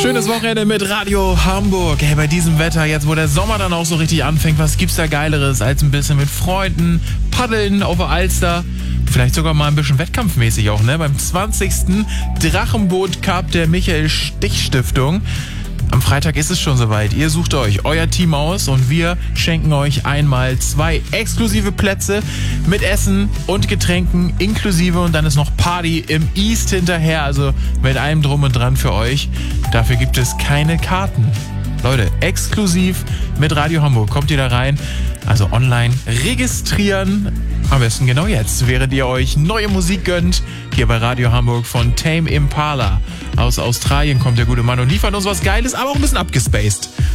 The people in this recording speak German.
Schönes Wochenende mit Radio Hamburg. Hey, bei diesem Wetter, jetzt wo der Sommer dann auch so richtig anfängt, was gibt's da Geileres als ein bisschen mit Freunden, paddeln auf der Alster? Vielleicht sogar mal ein bisschen wettkampfmäßig auch, ne? Beim 20. Drachenboot Cup der Michael Stich Stiftung. Am Freitag ist es schon soweit. Ihr sucht euch euer Team aus und wir schenken euch einmal 2 exklusive Plätze mit Essen und Getränken inklusive und dann ist noch Party im East hinterher, also mit allem drum und dran für euch. Dafür gibt es keine Karten. Leute, exklusiv mit Radio Hamburg. Kommt ihr da rein? Also online registrieren. Am besten genau jetzt, während ihr euch neue Musik gönnt. Hier bei Radio Hamburg von Tame Impala. Aus Australien kommt der gute Mann und liefert uns was Geiles, aber auch ein bisschen abgespaced.